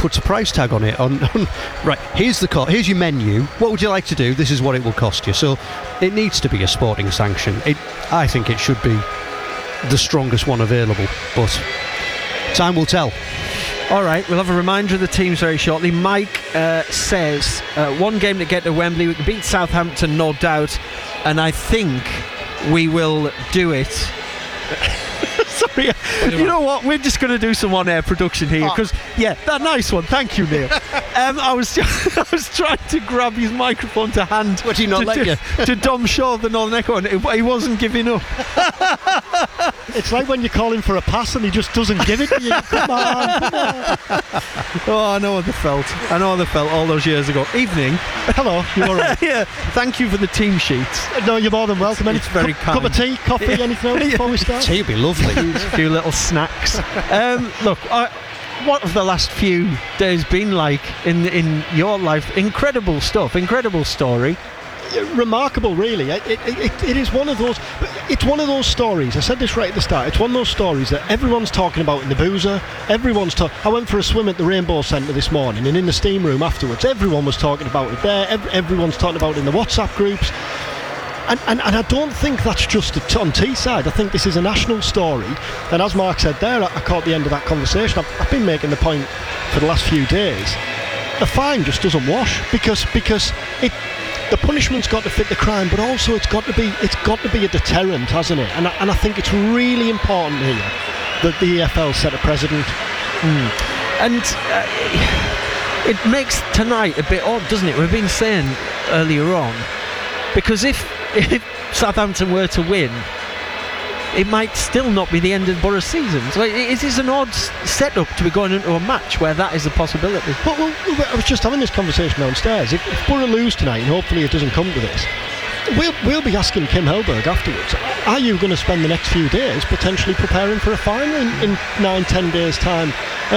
puts a price tag on it. Right, here's here's your menu. What would you like to do? This is what it will cost you. So it needs to be a sporting sanction. I think it should be the strongest one available, but time will tell. Alright, we'll have a reminder of the teams very shortly. Mike says one game to get to Wembley. We can beat Southampton, no doubt, and I think we will do it. Sorry, you know what? We're just going to do some on-air production here because, that nice one. Thank you, Neil. I was trying to grab his microphone to hand. What, did he not let you? To Dom Shaw of the Northern Echo, and he wasn't giving up. It's like when you call him for a pass and he just doesn't give it to you. Come on. Oh, I know how they felt. All those years ago. Evening. Hello, you all right? Yeah. Thank you for the team sheets. No, you're more than welcome. It's very kind. Cup of tea, coffee, anything else before we start? Tea would be lovely. A few little snacks. Look, what have the last few days been like in your life? Incredible stuff. Incredible story. Remarkable, really. It is one of those. It's one of those stories. I said this right at the start. It's one of those stories that everyone's talking about in the boozer. I went for a swim at the Rainbow Centre this morning, and in the steam room afterwards, everyone was talking about it there. Everyone's talking about it in the WhatsApp groups. And I don't think that's just on Teesside. I think this is a national story. And as Mark said there, I caught the end of that conversation. I've been making the point for the last few days. The fine just doesn't wash because the punishment's got to fit the crime, but also it's got to be a deterrent, hasn't it? And I think it's really important here that the EFL set a precedent. And it makes tonight a bit odd, doesn't it? We've been saying earlier on, because if Southampton were to win, it might still not be the end of Borough season. So it is an odd setup to be going into a match where that is a possibility. Well, I was just having this conversation downstairs. If Borough lose tonight, and hopefully it doesn't come to this, we'll be asking Kim Helberg afterwards, are you going to spend the next few days potentially preparing for a final in 9-10 days time?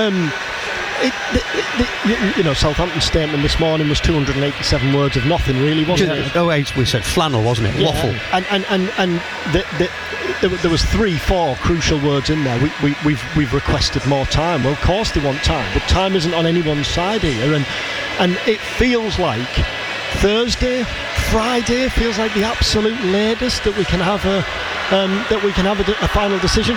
Southampton's statement this morning was 287 words of nothing, really, wasn't it? Oh, we said flannel, wasn't it? Yeah. Waffle. And there was 3-4 crucial words in there. We've requested more time. Well, of course they want time, but time isn't on anyone's side here, and it feels like Thursday, Friday feels like the absolute latest that we can have a final decision.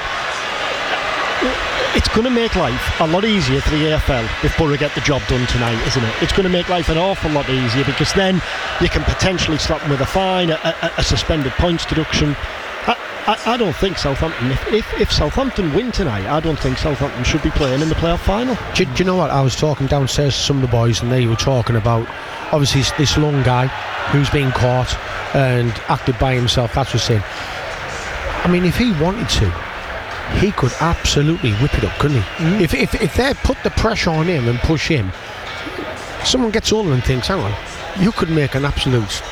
It's going to make life a lot easier for the AFL if Borough get the job done tonight, isn't it? It's going to make life an awful lot easier because then you can potentially slap them with a fine, a suspended points deduction. I don't think Southampton, if Southampton win tonight, I don't think Southampton should be playing in the playoff final. Do you know what? I was talking downstairs to some of the boys and they were talking about, obviously, this lone guy who's been caught and acted by himself. That's what's saying. I mean, if he wanted to, he could absolutely whip it up, couldn't he? If they put the pressure on him and push him, someone gets older and thinks, hang on, you could make an absolute,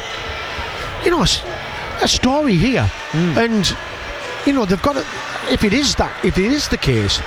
a story here. And they've got to, if it is the case,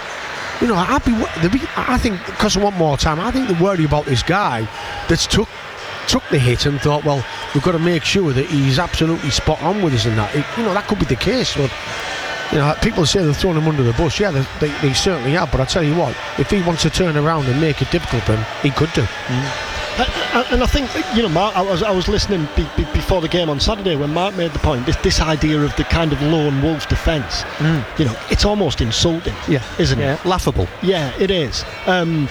I think, because I want more time, I think they worry about this guy that's took the hit and thought, well, we've got to make sure that he's absolutely spot on with us, and that could be the case. But people say they're throwing him under the bus. Yeah, they certainly have. But I tell you what, if he wants to turn around and make it difficult for him, he could do. And I think, Mark, I was listening before the game on Saturday when Mark made the point, this idea of the kind of lone wolf defence. It's almost insulting, isn't it? Laughable. Yeah, it is. And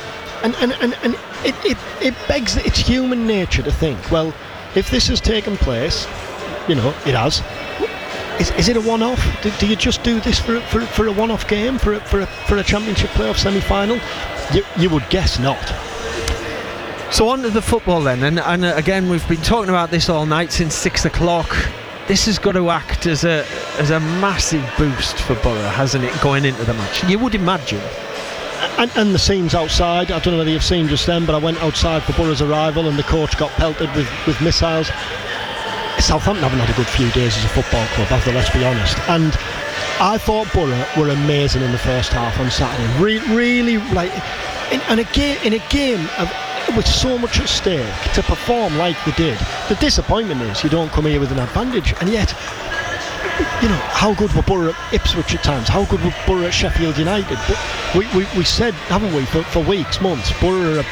it begs, it's human nature to think, well, if this has taken place, it has. Is it a one-off? Do you just do this for a one-off game, for a championship playoff semi-final? You would guess not. So on to the football then, and again we've been talking about this all night since 6 o'clock. This has got to act as a massive boost for Borough, hasn't it, going into the match? You would imagine. And the scenes outside, I don't know whether you've seen just then, but I went outside for Borough's arrival and the coach got pelted with missiles. Southampton haven't had a good few days as a football club, let's be honest. And I thought Borough were amazing in the first half on Saturday. Really, in a game with so much at stake, to perform like they did. The disappointment is you don't come here with an advantage, and yet, how good were Borough at Ipswich at times? How good were Borough at Sheffield United? But we said, haven't we, for weeks, months, Borough are a